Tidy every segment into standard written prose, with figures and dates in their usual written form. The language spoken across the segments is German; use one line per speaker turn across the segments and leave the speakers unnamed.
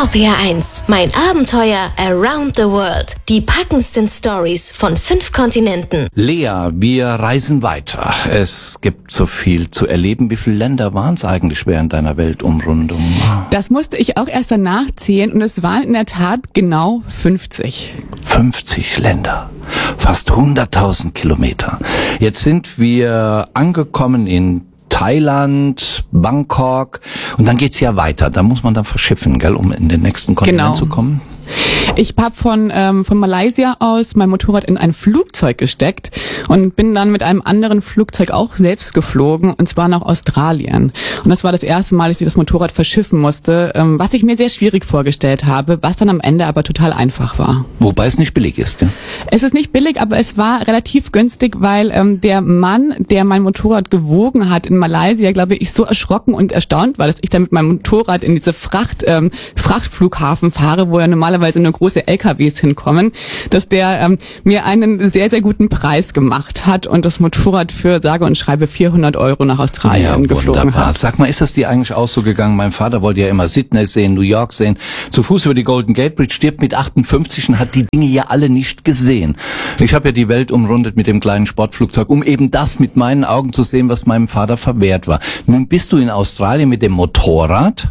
RPR1, mein Abenteuer around the world. Die packendsten Stories von 5 Kontinenten.
Lea, wir reisen weiter. Es gibt so viel zu erleben. Wie viele Länder waren es eigentlich während deiner Weltumrundung?
Das musste ich auch erst danach zählen und es waren in der Tat genau 50.
50 Länder. Fast 100.000 Kilometer. Jetzt sind wir angekommen in Thailand, Bangkok und dann geht's ja weiter. Da muss man dann verschiffen, gell, um in den nächsten Kontinent zu kommen.
Ich habe von Malaysia aus mein Motorrad in ein Flugzeug gesteckt und bin dann mit einem anderen Flugzeug auch selbst geflogen, und zwar nach Australien. Und das war das erste Mal, dass ich das Motorrad verschiffen musste, was ich mir sehr schwierig vorgestellt habe, was dann am Ende aber total einfach war.
Wobei es nicht billig ist, ja?
Es ist nicht billig, aber es war relativ günstig, weil der Mann, der mein Motorrad gewogen hat in Malaysia, glaube ich, so erschrocken und erstaunt war, dass ich dann mit meinem Motorrad in diese Frachtflughafen fahre, wo ja normalerweise nur große LKWs hinkommen, dass der mir einen sehr, sehr guten Preis gemacht hat und das Motorrad für sage und schreibe 400 € nach Australien geflogen hat.
Sag mal, ist das dir eigentlich auch so gegangen? Mein Vater wollte ja immer Sydney sehen, New York sehen, zu Fuß über die Golden Gate Bridge, stirbt mit 58 und hat die Dinge ja alle nicht gesehen. Ich habe ja die Welt umrundet mit dem kleinen Sportflugzeug, um eben das mit meinen Augen zu sehen, was meinem Vater verwehrt war. Nun bist du in Australien mit dem Motorrad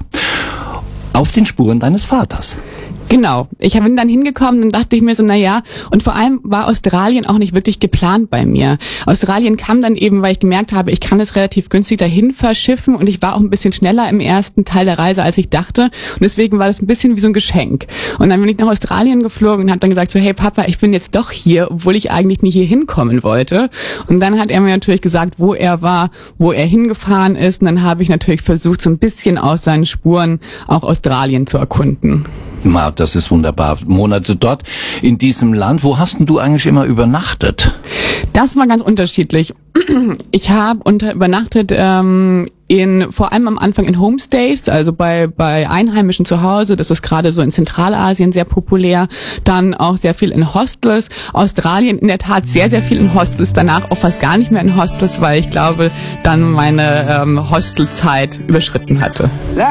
auf den Spuren deines Vaters.
Genau. Ich bin dann hingekommen und dachte ich mir so, und vor allem war Australien auch nicht wirklich geplant bei mir. Australien kam dann eben, weil ich gemerkt habe, ich kann es relativ günstig dahin verschiffen und ich war auch ein bisschen schneller im ersten Teil der Reise, als ich dachte, und deswegen war das ein bisschen wie so ein Geschenk. Und dann bin ich nach Australien geflogen und habe dann gesagt so, hey Papa, ich bin jetzt doch hier, obwohl ich eigentlich nie hier hinkommen wollte. Und dann hat er mir natürlich gesagt, wo er war, wo er hingefahren ist, und dann habe ich natürlich versucht, so ein bisschen aus seinen Spuren auch Australien zu erkunden.
Das ist wunderbar. Monate dort in diesem Land. Wo hast denn du eigentlich immer übernachtet?
Das war ganz unterschiedlich. Ich habe übernachtet vor allem am Anfang in Homestays, also bei Einheimischen zu Hause. Das ist gerade so in Zentralasien sehr populär. Dann auch sehr viel in Hostels. Australien in der Tat sehr, sehr viel in Hostels. Danach auch fast gar nicht mehr in Hostels, weil ich glaube, dann meine Hostelzeit überschritten hatte.